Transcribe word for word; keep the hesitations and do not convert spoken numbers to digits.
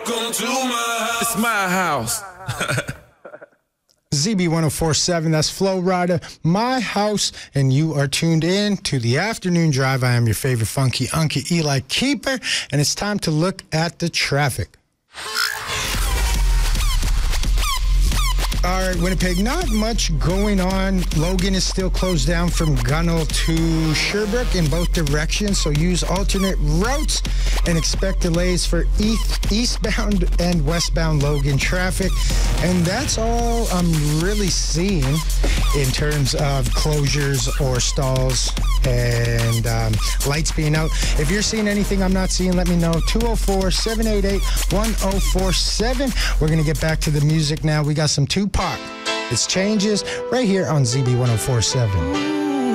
Come to my house. It's my house. Z B one oh four point seven, that's Flo Rida, My House, and you are tuned in to the Afternoon Drive. I am your favorite funky unky Eli Keeper, and it's time to look at the traffic. All right, Winnipeg, not much going on. Logan is still closed down from Gunnell to Sherbrooke in both directions, so use alternate routes and expect delays for east, eastbound and westbound Logan traffic. And that's all I'm really seeing in terms of closures or stalls and um, lights being out. If you're seeing anything I'm not seeing, let me know. two oh four, seven eight eight, one oh four seven. We're going to get back to the music now. We got some Tupac. It's Changes right here on Z B one oh four point seven.